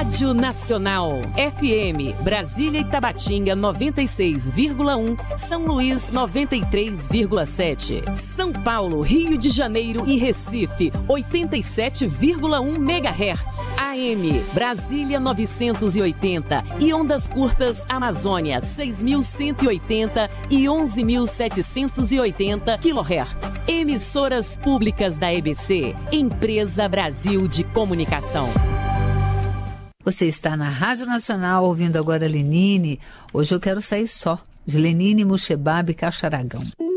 Rádio Nacional. FM, Brasília e Tabatinga 96,1, São Luís 93,7. São Paulo, Rio de Janeiro e Recife 87,1 MHz. AM, Brasília 980 e ondas curtas Amazônia 6.180 e 11.780 kHz. Emissoras públicas da EBC, Empresa Brasil de Comunicação. Você está na Rádio Nacional ouvindo agora Lenine. Hoje eu quero sair só, de Lenine, Muxebab e Caxaragão.